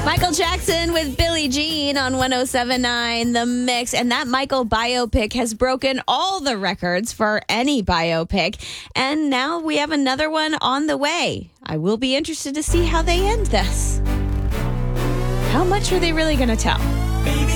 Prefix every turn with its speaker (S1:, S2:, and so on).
S1: Michael Jackson with Billie Jean on 107.9 The Mix. And that Michael biopic has broken all the records for any biopic. And now we have another one on the way. I will be interested to see how they end this. How much are they really going to tell?
S2: Baby,